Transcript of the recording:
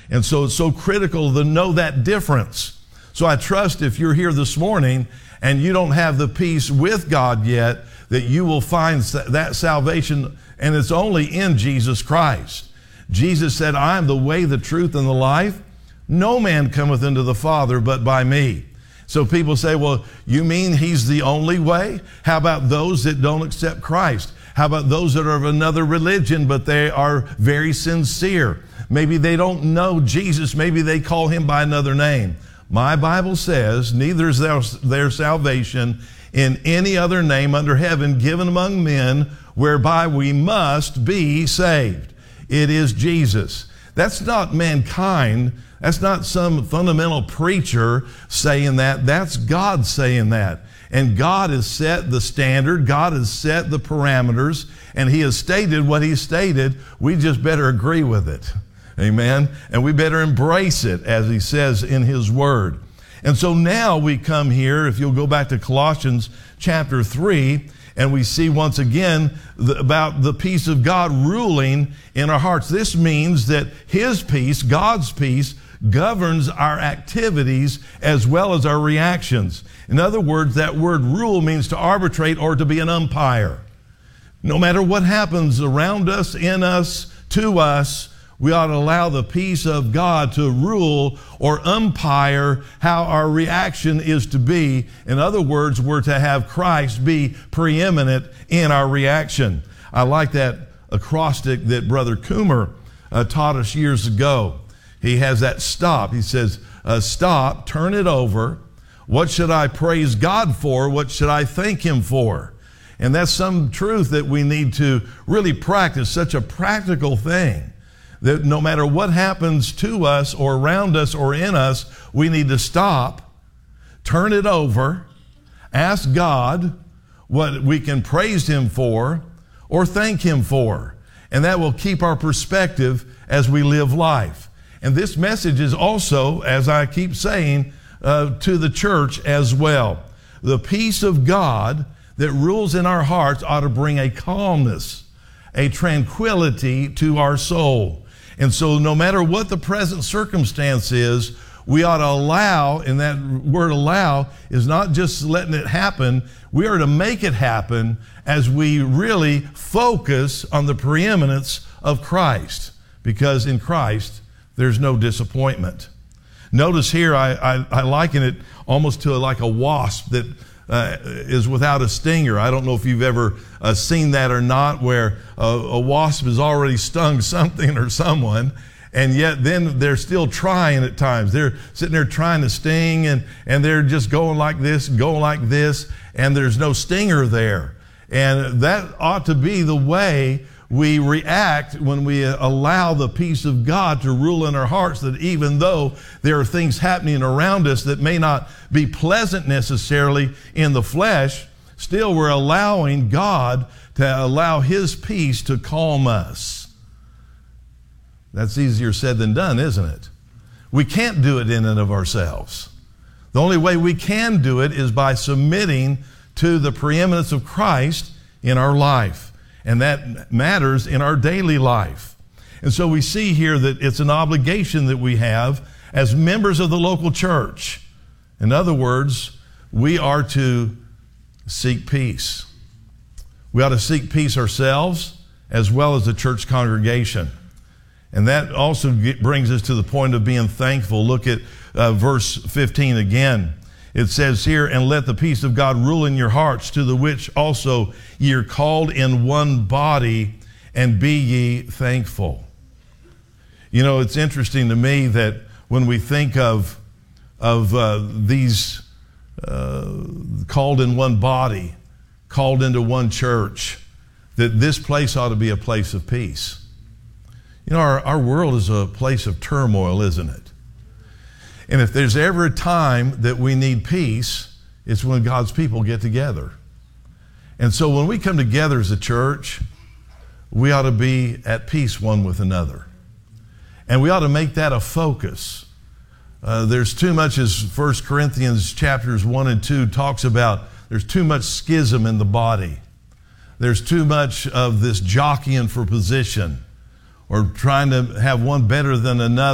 And so it's so critical to know that difference. So I trust if you're here this morning and you don't have the peace with God yet, that you will find that salvation, and it's only in Jesus Christ. Jesus said, I am the way, the truth, and the life. No man cometh into the Father but by me. So people say, well, you mean he's the only way? How about those that don't accept Christ? How about those that are of another religion, but they are very sincere? Maybe they don't know Jesus. Maybe they call him by another name. My Bible says, neither is there salvation in any other name under heaven given among men whereby we must be saved. It is Jesus. That's not mankind. That's not some fundamental preacher saying that. That's God saying that. And God has set the standard. God has set the parameters. And he has stated what he stated. We just better agree with it. Amen. And we better embrace it as he says in his word. And so now we come here, if you'll go back to Colossians chapter 3, and we see once again about the peace of God ruling in our hearts. This means that his peace, God's peace, governs our activities as well as our reactions. In other words, that word rule means to arbitrate or to be an umpire. No matter what happens around us, in us, to us, we ought to allow the peace of God to rule or umpire how our reaction is to be. In other words, we're to have Christ be preeminent in our reaction. I like that acrostic that Brother Coomer taught us years ago. He has that stop. He says, stop, turn it over. What should I praise God for? What should I thank him for? And that's some truth that we need to really practice, such a practical thing. That no matter what happens to us or around us or in us, we need to stop, turn it over, ask God what we can praise him for or thank him for. And that will keep our perspective as we live life. And this message is also, as I keep saying, to the church as well. The peace of God that rules in our hearts ought to bring a calmness, a tranquility to our soul. And so no matter what the present circumstance is, we ought to allow, and that word allow is not just letting it happen, we are to make it happen as we really focus on the preeminence of Christ. Because in Christ, there's no disappointment. Notice here, I liken it almost to like a wasp that is without a stinger. I don't know if you've ever seen that or not, where a wasp has already stung something or someone, and yet then they're still trying at times. They're sitting there trying to sting, and they're just going like this, and there's no stinger there. And that ought to be the way we react when we allow the peace of God to rule in our hearts, that even though there are things happening around us that may not be pleasant necessarily in the flesh, still we're allowing God to allow his peace to calm us. That's easier said than done, isn't it? We can't do it in and of ourselves. The only way we can do it is by submitting to the preeminence of Christ in our life. And that matters in our daily life. And so we see here that it's an obligation that we have as members of the local church. In other words, we are to seek peace. We ought to seek peace ourselves as well as the church congregation. And that also brings us to the point of being thankful. Look at verse 15 again. It says here, and let the peace of God rule in your hearts, to the which also ye are called in one body, and be ye thankful. You know, it's interesting to me that when we think of these called in one body, called into one church, that this place ought to be a place of peace. You know, our world is a place of turmoil, isn't it? And if there's ever a time that we need peace, it's when God's people get together. And so when we come together as a church, we ought to be at peace one with another. And we ought to make that a focus. There's too much, as 1 Corinthians chapters 1 and 2 talks about, there's too much schism in the body. There's too much of this jockeying for position or trying to have one better than another.